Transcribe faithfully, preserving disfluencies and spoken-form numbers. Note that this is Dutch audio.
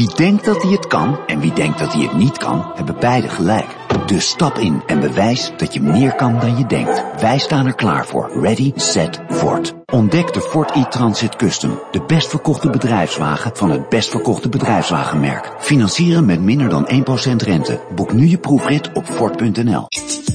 Wie denkt dat hij het kan en wie denkt dat hij het niet kan, hebben beide gelijk. Dus stap in en bewijs dat je meer kan dan je denkt. Wij staan er klaar voor. Ready, set, Ford. Ontdek de Ford e-Transit Custom. De best verkochte bedrijfswagen van het best verkochte bedrijfswagenmerk. Financieren met minder dan één procent rente. Boek nu je proefrit op Ford punt n l.